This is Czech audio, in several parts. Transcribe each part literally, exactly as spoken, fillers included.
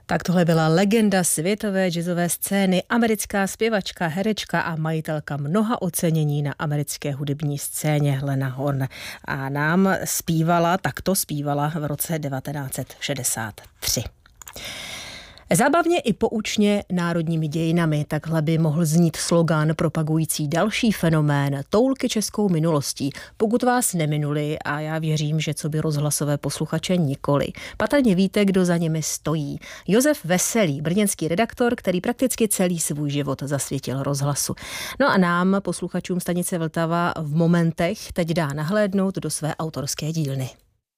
Tak tohle byla legenda světové jazzové scény, americká zpěvačka, herečka a majitelka mnoha ocenění na americké hudební scéně Lena Horne. A nám zpívala, takto zpívala v roce devatenáct set šedesát tři. Zábavně i poučně národními dějinami, takhle by mohl znít slogán propagující další fenomén toulky českou minulostí, pokud vás neminuli, a já věřím, že co by rozhlasové posluchače nikoli. Patrně víte, kdo za nimi stojí. Josef Veselý, brněnský redaktor, který prakticky celý svůj život zasvětil rozhlasu. No a nám, posluchačům stanice Vltava, v momentech teď dá nahlédnout do své autorské dílny.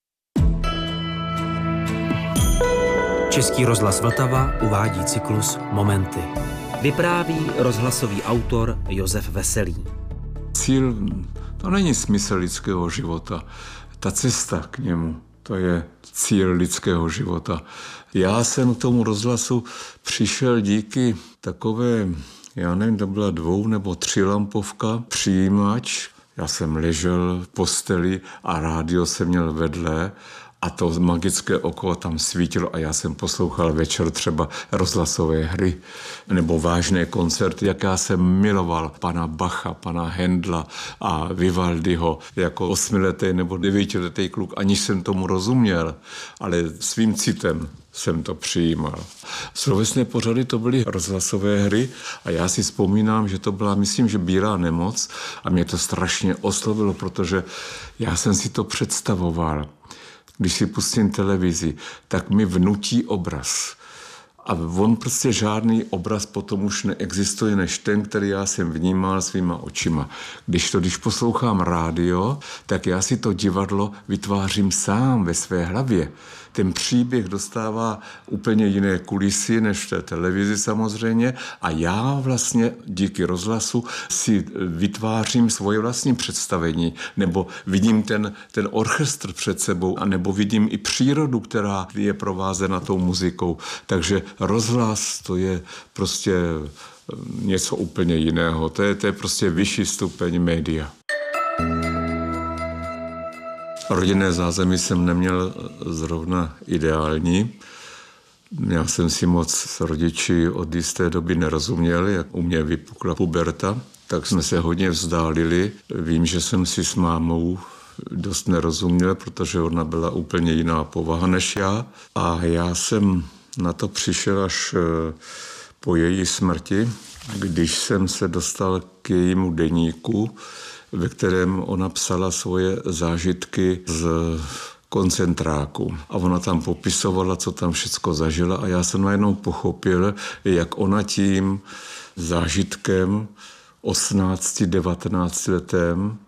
Český rozhlas Vltava uvádí cyklus Momenty. Vypráví rozhlasový autor Josef Veselý. Cíl, to není smysl lidského života. Ta cesta k němu, to je cíl lidského života. Já jsem k tomu rozhlasu přišel díky takové, já nevím, to byla dvou nebo tři lampovka, přijímač. Já jsem ležel v posteli a rádio jsem měl vedle. A to magické oko tam svítilo a já jsem poslouchal večer třeba rozhlasové hry nebo vážné koncerty, jak já jsem miloval pana Bacha, pana Hendla a Vivaldiho jako osmiletý nebo devítiletý kluk, aniž jsem tomu rozuměl, ale svým citem jsem to přijímal. Slovesné pořady to byly rozhlasové hry a já si vzpomínám, že to byla, myslím, že Bílá nemoc a mě to strašně oslovilo, protože já jsem si to představoval. Když si pustím televizi, tak mi vnutí obraz. A on prostě žádný obraz potom už neexistuje než ten, který já jsem vnímal svýma očima. Když to, když poslouchám rádio, tak já si to divadlo vytvářím sám ve své hlavě. Ten příběh dostává úplně jiné kulisy než v té televizi samozřejmě a já vlastně díky rozhlasu si vytvářím svoje vlastní představení nebo vidím ten, ten orchestr před sebou a nebo vidím i přírodu, která je provázena tou muzikou. Takže rozhlas to je prostě něco úplně jiného. To je, to je prostě vyšší stupeň média. Rodinné zázemí jsem neměl zrovna ideální. Já jsem si moc s rodiči od jisté doby nerozuměl, jak u mě vypukla puberta, tak jsme se hodně vzdálili. Vím, že jsem si s mámou dost nerozuměl, protože ona byla úplně jiná povaha než já. A já jsem na to přišel až po její smrti, když jsem se dostal k jejímu deníku, ve kterém ona psala svoje zážitky z koncentráku. A ona tam popisovala, co tam všecko zažila a já jsem najednou pochopil, jak ona tím zážitkem osmnácti devatenácti letem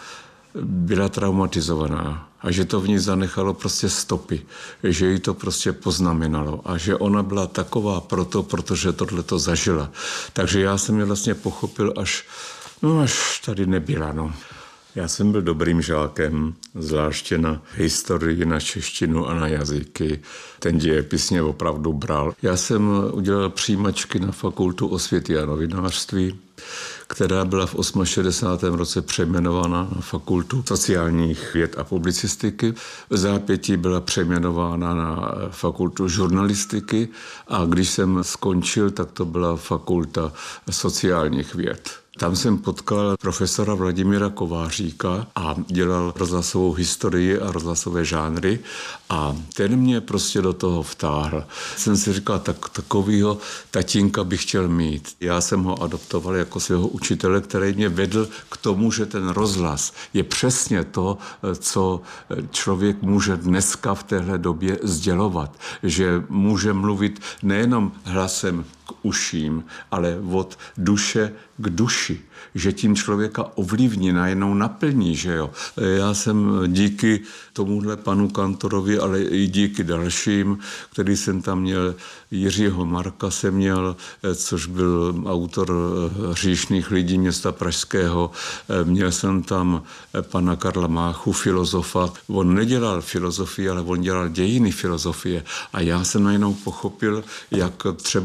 byla traumatizovaná a že to v ní zanechalo prostě stopy, že jí to prostě poznamenalo a že ona byla taková proto, protože tohleto zažila. Takže já jsem je vlastně pochopil až No až tady nebyla, no. Já jsem byl dobrým žákem, zvláště na historii, na češtinu a na jazyky. Ten dějepis mě opravdu bral. Já jsem udělal přijímačky na fakultu osvěty a novinářství, která byla v šedesátém osmém roce přejmenována na fakultu sociálních věd a publicistiky. V zápětí byla přejmenována na fakultu žurnalistiky a když jsem skončil, tak to byla fakulta sociálních věd. Tam jsem potkal profesora Vladimíra Kováříka a dělal rozhlasovou historii a rozhlasové žánry a ten mě prostě do toho vtáhl. Jsem si říkal, tak takovýho tatínka bych chtěl mít. Já jsem ho adoptoval jako svého učitele, který mě vedl k tomu, že ten rozhlas je přesně to, co člověk může dneska v téhle době sdělovat. Že může mluvit nejenom hlasem k uším, ale od duše k duši, že tím člověka ovlivní, najednou naplní, že jo. Já jsem díky tomuhle panu kantorovi, ale i díky dalším, který jsem tam měl, Jiřího Marka jsem měl, což byl autor Hříšných lidí města pražského. Měl jsem tam pana Karla Máchu, filozofa. On nedělal filozofii, ale on dělal dějiny filozofie. A já jsem najednou pochopil, jak třeba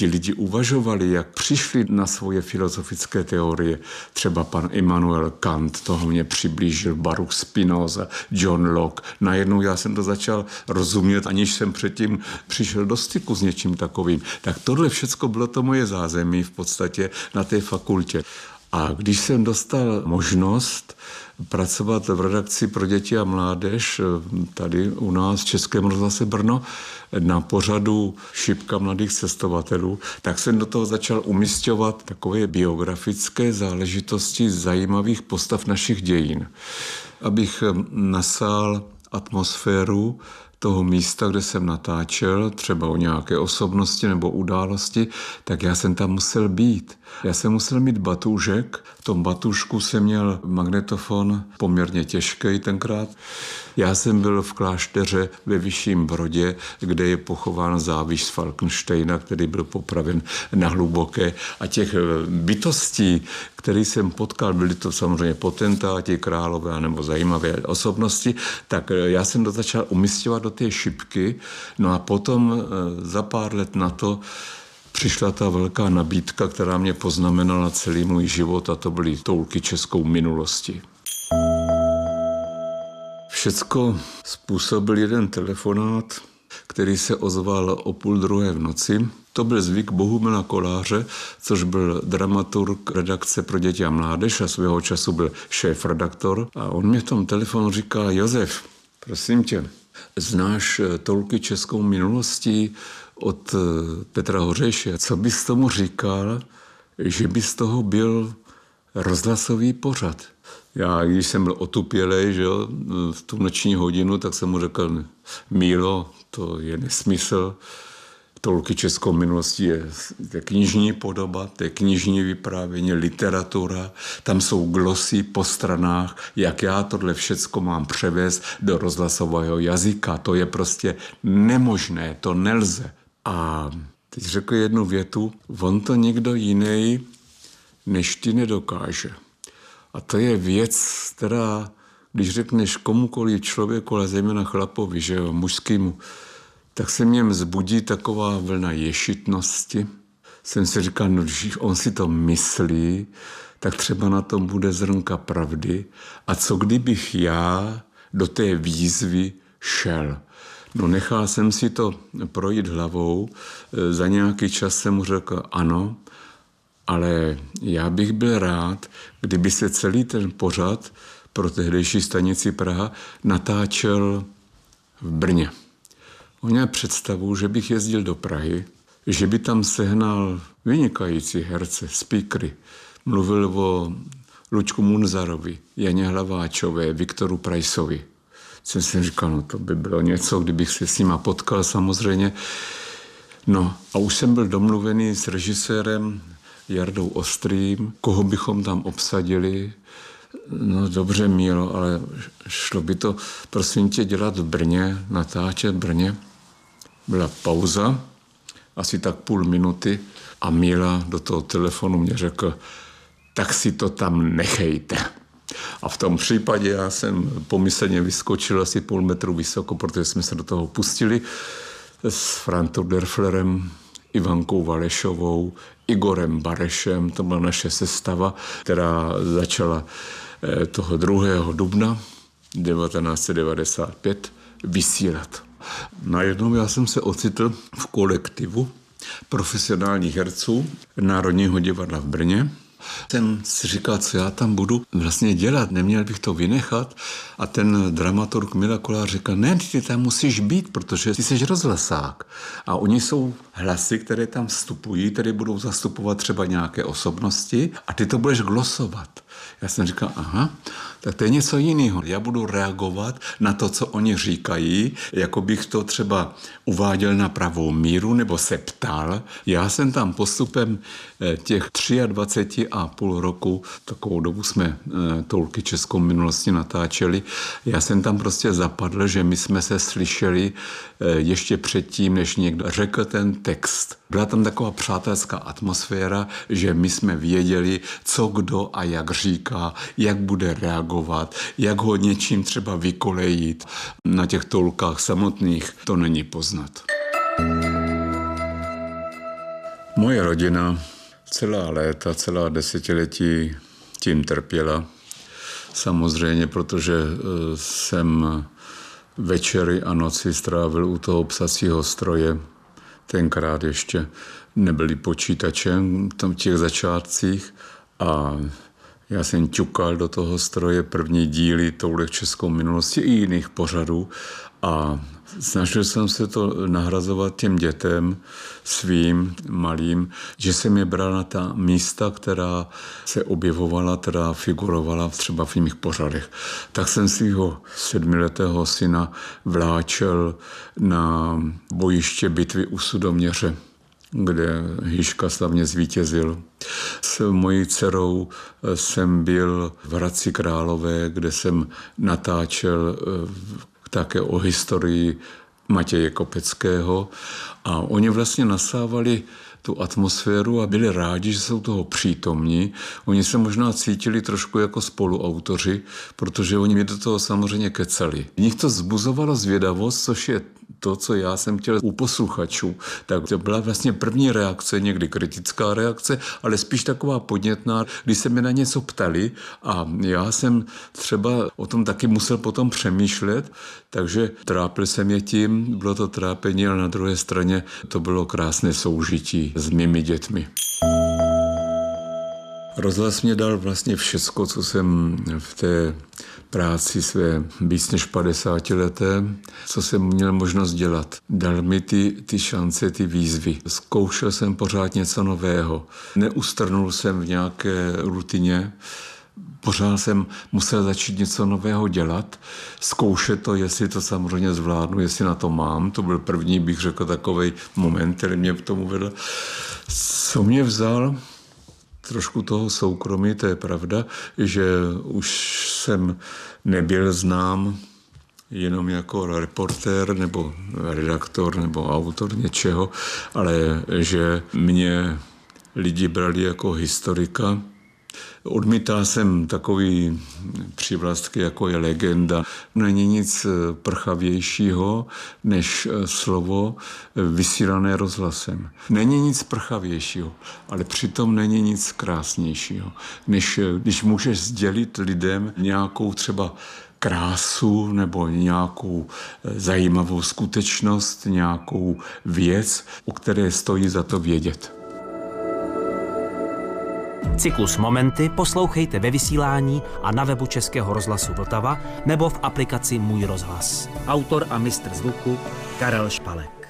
ti lidi uvažovali, jak přišli na svoje filozofické teorie. Třeba pan Immanuel Kant, toho mě přiblížil, Baruch Spinoza, John Locke. Najednou já jsem to začal rozumět, aniž jsem předtím přišel do styku s něčím takovým. Tak tohle všecko bylo to moje zázemí v podstatě na té fakultě. A když jsem dostal možnost pracovat v redakci pro děti a mládež tady u nás v Českém rozhlase Brno na pořadu Šipka mladých cestovatelů, tak jsem do toho začal umisťovat takové biografické záležitosti zajímavých postav našich dějin. Abych nasál atmosféru toho místa, kde jsem natáčel, třeba o nějaké osobnosti nebo události, tak já jsem tam musel být. Já jsem musel mít batůžek, v tom batůžku jsem měl magnetofon poměrně těžký tenkrát. Já jsem byl v klášteře ve Vyšším Brodě, kde je pochován záviš z Falkensteina, který byl popraven na Hluboké. A těch bytostí, které jsem potkal, byly to samozřejmě potentáti, králové nebo zajímavé osobnosti, tak já jsem to začal umisťovat do té šipky. No a potom za pár let na to přišla ta velká nabídka, která mě poznamenala celý můj život, a to byly toulky českou minulosti. Všecko způsobil jeden telefonát, který se ozval o půl druhé v noci. To byl zvyk Bohumila Koláře, což byl dramaturg redakce pro děti a mládež a svého času byl šéfredaktor. A on mě v tom telefonu říká: Josef, prosím tě, znáš toulky českou minulostí od Petra Hořejše? Co bys tomu říkal, že by z toho byl rozhlasový pořad? Já, když jsem byl otupělej, že jo, v tu noční hodinu, tak jsem mu řekl: Mílo, to je nesmysl. Toulky českou minulostí je, je knižní podoba, to je knižní vyprávění, literatura, tam jsou glosy po stranách, jak já tohle všecko mám převést do rozhlasového jazyka. To je prostě nemožné, to nelze. A teď řekl jednu větu: on to někdo jiný než ty nedokáže. A to je věc, která, když řekneš komukoliv člověku, ale zejména chlapovi, že jo, mužskému, tak se mě vzbudí taková vlna ješitnosti. Jsem si říkal, no, když on si to myslí, tak třeba na tom bude zrnka pravdy. A co kdybych já do té výzvy šel? No, nechal jsem si to projít hlavou. Za nějaký čas jsem mu řekl ano, ale já bych byl rád, kdyby se celý ten pořad pro tehdejší stanici Praha natáčel v Brně. On měl představu, že bych jezdil do Prahy, že by tam sehnal vynikající herce, speakery. Mluvil o Luďku Munzarovi, Janě Hlaváčové, Viktoru Prajsovi. Jsem si říkal, no to by bylo něco, kdybych se s nima potkal samozřejmě. No a už jsem byl domluvený s režisérem Jardou Ostrým, koho bychom tam obsadili. No dobře, Mílo, ale šlo by to, prosím tě, dělat v Brně, natáčet v Brně. Byla pauza, asi tak půl minuty, a Míla do toho telefonu mě řekl: tak si to tam nechejte. A v tom případě já jsem pomyslně vyskočil asi půl metru vysoko, protože jsme se do toho pustili s Frantou Derflerem, Ivankou Valešovou, Igorem Barešem. To byla naše sestava, která začala toho druhého dubna devatenáct set devadesát pět vysílat. Najednou já jsem se ocitl v kolektivu profesionálních herců Národního divadla v Brně. Ten si říkal, co já tam budu vlastně dělat, neměl bych to vynechat. A ten dramaturg Mila Kolář říkal: ne, ty tam musíš být, protože ty jsi rozhlasák. A oni jsou hlasy, které tam vstupují, které budou zastupovat třeba nějaké osobnosti, a ty to budeš glosovat. Já jsem říkal, aha, tak to je něco jiného. Já budu reagovat na to, co oni říkají, jako bych to třeba uváděl na pravou míru nebo se ptal. Já jsem tam postupem těch dvacet tři a půl roku, takovou dobu jsme toulky českou minulosti natáčeli, já jsem tam prostě zapadl, že my jsme se slyšeli ještě předtím, než někdo řekl ten text. Byla tam taková přátelská atmosféra, že my jsme věděli, co kdo a jak říká, jak bude reagovat, jak ho něčím třeba vykolejit. Na těch toulkách samotných to není poznat. Moje rodina celá léta, celá desetiletí tím trpěla. Samozřejmě, protože jsem večery a noci strávil u toho psacího stroje. Tenkrát ještě nebyli počítače v těch začátcích a já jsem ťukal do toho stroje první díly touhle českou minulosti i jiných pořadů a snažil jsem se to nahrazovat těm dětem svým malým, že jsem je bral na ta místa, která se objevovala, která figurovala třeba v mých pořadech. Tak jsem svého sedmiletého syna vláčel na bojiště bitvy u Sudoměře, kde Hyška slavně zvítězil. S mojí dcerou jsem byl v Hradci Králové, kde jsem natáčel také o historii Matěje Kopeckého a oni vlastně nasávali tu atmosféru a byli rádi, že jsou toho přítomní. Oni se možná cítili trošku jako spoluautoři, protože oni mi do toho samozřejmě kecali. V nich to vzbuzovalo zvědavost, což je to, co já jsem chtěl u posluchačů. Tak to byla vlastně první reakce, někdy kritická reakce, ale spíš taková podnětná, když se mi na něco ptali a já jsem třeba o tom taky musel potom přemýšlet, takže trápil jsem je tím, bylo to trápení, ale na druhé straně to bylo krásné soužití s mými dětmi. Rozhlas mě dal vlastně všecko, co jsem v té práci své víc než padesátileté, co jsem měl možnost dělat. Dal mi ty, ty šance, ty výzvy. Zkoušel jsem pořád něco nového. Neustrnul jsem v nějaké rutině. Pořád jsem musel začít něco nového dělat, zkoušet to, jestli to samozřejmě zvládnu, jestli na to mám. To byl první, bych řekl, takovej moment, který mě k tomu vedl. Co mě vzal? Trošku toho soukromí, to je pravda, že už jsem nebyl znám jenom jako reportér nebo redaktor nebo autor něčeho, ale že mě lidi brali jako historika. Odmítal jsem takový přívlastky, jako je legenda. Není nic prchavějšího než slovo vysílané rozhlasem. Není nic prchavějšího, ale přitom není nic krásnějšího, než když můžeš sdělit lidem nějakou třeba krásu nebo nějakou zajímavou skutečnost, nějakou věc, o které stojí za to vědět. Cyklus Momenty poslouchejte ve vysílání a na webu Českého rozhlasu Vltava nebo v aplikaci Můj rozhlas. Autor a mistr zvuku Karel Špalek.